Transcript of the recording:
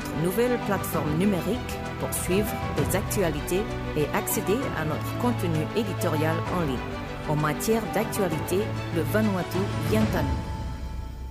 notre nouvelle plateforme numérique pour suivre les actualités et accéder à notre contenu éditorial en ligne. En matière d'actualité, le Vanuatu vient à nous.